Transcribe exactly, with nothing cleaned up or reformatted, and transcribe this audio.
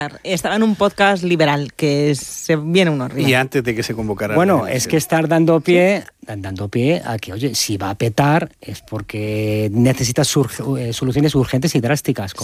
Estaba en un podcast liberal, que se viene uno arriba. Y antes de que se convocara... Bueno, es que estar dando pie, dando pie a que, oye, si va a petar es porque necesita soluciones urgentes y drásticas.